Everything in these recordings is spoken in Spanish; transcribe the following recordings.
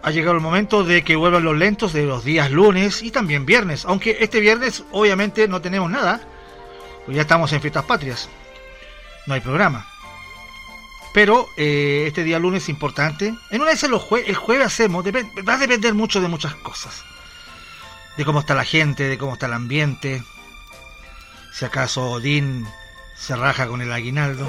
ha llegado el momento de que vuelvan los lentos de los días lunes y también viernes, aunque este viernes obviamente no tenemos nada, pues ya estamos en fiestas patrias, no hay programa. Pero este día lunes es importante. En una vez el jueves hacemos, va a depender mucho de muchas cosas. De cómo está la gente, de cómo está el ambiente. Si acaso Odín se raja con el aguinaldo.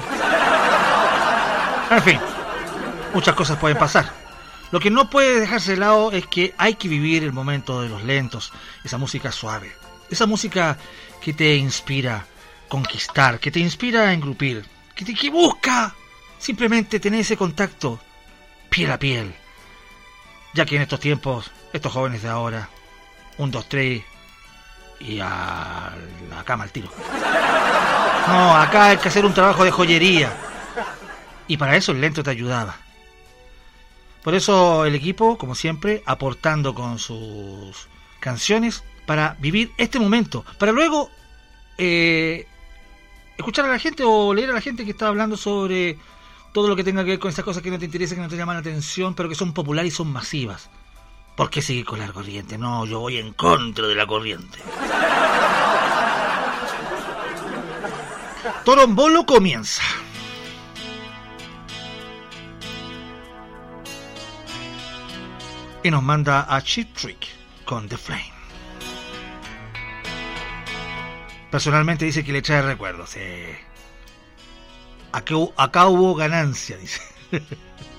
En fin, muchas cosas pueden pasar. Lo que no puede dejarse de lado es que hay que vivir el momento de los lentos. Esa música suave. Esa música que te inspira a conquistar, que te inspira a engrupir, que busca simplemente tener ese contacto piel a piel, ya que en estos tiempos, estos jóvenes de ahora, 1, 2, 3 y a la cama al tiro. No, acá hay que hacer un trabajo de joyería, y para eso el lento te ayudaba. Por eso el equipo, como siempre, aportando con sus canciones para vivir este momento, para luego escuchar a la gente o leer a la gente que está hablando sobre todo lo que tenga que ver con esas cosas que no te interesan, que no te llaman la atención, pero que son populares y son masivas. ¿Por qué seguir con la corriente? No, yo voy en contra de la corriente. Torombolo comienza. Y nos manda a Cheap Trick con The Flame. Personalmente dice que le trae recuerdos. Acá hubo ganancia, dice.